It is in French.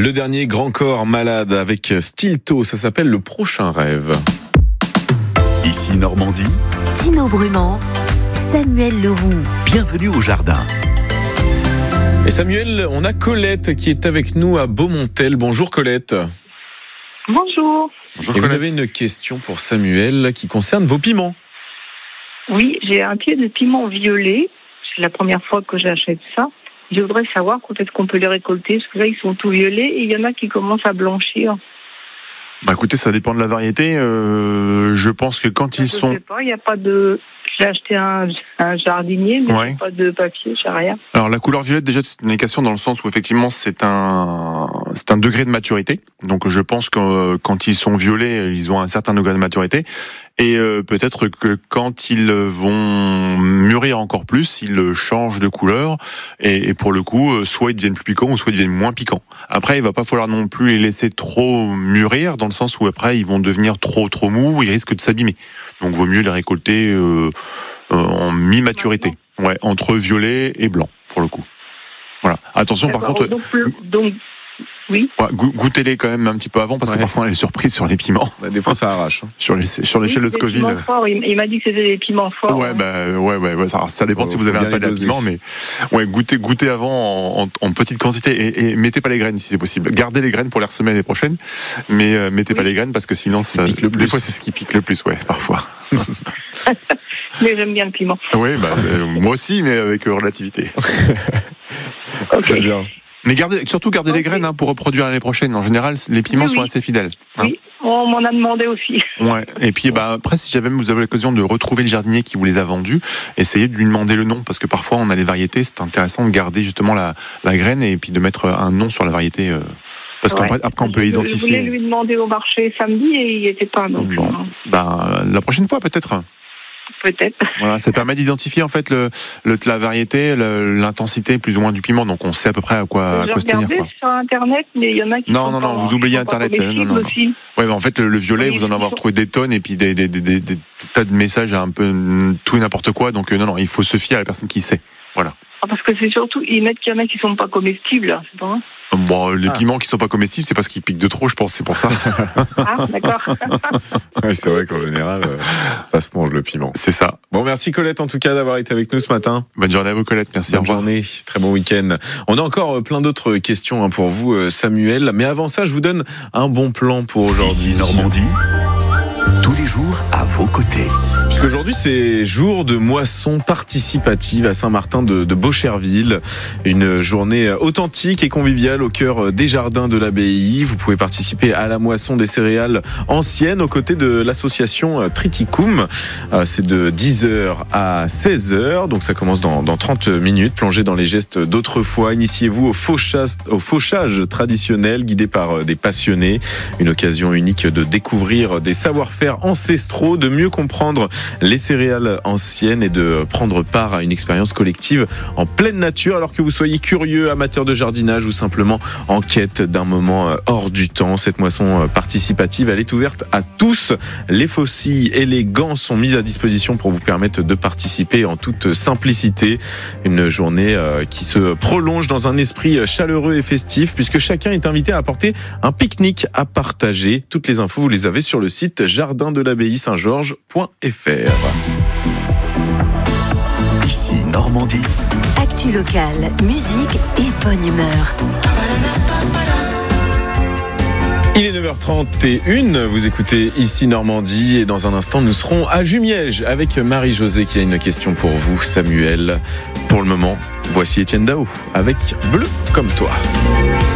Le dernier Grand Corps Malade avec Stilto, ça s'appelle Le Prochain Rêve. Ici Normandie, Tino Brumand, Samuel Leroux. bienvenue au jardin. Et Samuel, on a Colette qui est avec nous à Beaumontel. Bonjour Colette. Bonjour. Et vous avez une question pour Samuel qui concerne vos piments. Oui, j'ai un pied de piment violet. C'est la première fois que j'achète ça. Je voudrais savoir quand est-ce qu'on peut les récolter, parce que là, ils sont tout violets et il y en a qui commencent à blanchir. Bah écoutez, ça dépend de la variété. Je pense que quand ils sont... Je sais pas, il n'y a pas de... J'ai acheté un jardinier, mais il n'y a pas de papier, j'ai rien. Alors la couleur violette, déjà, c'est une indication dans le sens où effectivement c'est un degré de maturité. Donc je pense que quand ils sont violets, ils ont un certain degré de maturité. Et peut-être que quand ils vont mûrir encore plus, ils changent de couleur. Et pour le coup, soit ils deviennent plus piquants ou soit ils deviennent moins piquants. Après, il va pas falloir non plus les laisser trop mûrir, dans le sens où après ils vont devenir trop mous, ils risquent de s'abîmer. Donc vaut mieux les récolter en mi-maturité. Ouais, entre violet et blanc, pour le coup. Voilà. Attention, par contre... Donc, oui. Ouais, goûtez-les quand même un petit peu avant, parce que parfois on a des surprises sur les piments. Des fois ça arrache. Sur l'échelle de Scoville. Il m'a dit que c'était des piments forts. Ouais, ça dépend si vous avez un palais à piment, mais ouais, goûtez avant en petite quantité et mettez pas les graines si c'est possible. Gardez les graines pour les ressemer l'année prochaine, mais mettez pas les graines parce que sinon ça pique le plus. Des fois c'est ce qui pique le plus, ouais, parfois. Mais j'aime bien le piment. Oui, moi aussi, mais avec relativité. Très bien. Mais surtout gardez les graines pour reproduire l'année prochaine. En général, les piments sont assez fidèles. Oui, on m'en a demandé aussi. Ouais. Et puis après, si jamais vous avez l'occasion de retrouver le jardinier qui vous les a vendus, essayez de lui demander le nom, parce que parfois on a les variétés. C'est intéressant de garder justement la graine et puis de mettre un nom sur la variété. Parce qu'après on peut identifier. Je voulais lui demander au marché samedi et il n'y était pas. Donc, la prochaine fois peut-être. Peut-être. Voilà, ça permet d'identifier en fait la variété, l'intensité plus ou moins du piment, donc on sait à peu près à quoi se tenir. J'ai regardé sur Internet, mais il y en a qui non, vous oubliez Internet. Non. Ouais, en fait le violet, vous en avez trouvé des tonnes et puis des tas de messages un peu tout et n'importe quoi, donc non, il faut se fier à la personne qui sait. Voilà. Parce que c'est surtout, ils mettent qu'il y en a qui sont pas comestibles, là, c'est pas vrai. Les piments qui sont pas comestibles, c'est parce qu'ils piquent de trop, je pense, c'est pour ça. Ah, d'accord. Oui, c'est vrai qu'en général, ça se mange le piment. C'est ça. Bon, merci Colette en tout cas d'avoir été avec nous ce matin. Bonne journée à vous Colette, merci. Bonne journée, très bon week-end. On a encore plein d'autres questions pour vous Samuel, mais avant ça, je vous donne un bon plan pour aujourd'hui. Ici Normandie, tous les jours à vos côtés. Puisqu'aujourd'hui, c'est jour de moisson participative à Saint-Martin de Beaucherville. Une journée authentique et conviviale au cœur des jardins de l'abbaye. Vous pouvez participer à la moisson des céréales anciennes aux côtés de l'association Triticum. C'est de 10h à 16h, donc ça commence dans 30 minutes. Plongez dans les gestes d'autrefois. Initiez-vous au fauchage traditionnel guidé par des passionnés. Une occasion unique de découvrir des savoir-faire ancestraux, de mieux comprendre les céréales anciennes et de prendre part à une expérience collective en pleine nature, alors que vous soyez curieux, amateur de jardinage ou simplement en quête d'un moment hors du temps. Cette moisson participative, elle est ouverte à tous. Les faucilles et les gants sont mis à disposition pour vous permettre de participer en toute simplicité. Une journée qui se prolonge dans un esprit chaleureux et festif, puisque chacun est invité à apporter un pique-nique à partager. Toutes les infos, vous les avez sur le site jardindelabbaye-saint-georges.fr. Ici Normandie. Actu locale, musique et bonne humeur. Il est 9h31, vous écoutez Ici Normandie et dans un instant nous serons à Jumièges avec Marie-Josée qui a une question pour vous Samuel. Pour le moment, voici Etienne Dao avec Bleu comme toi.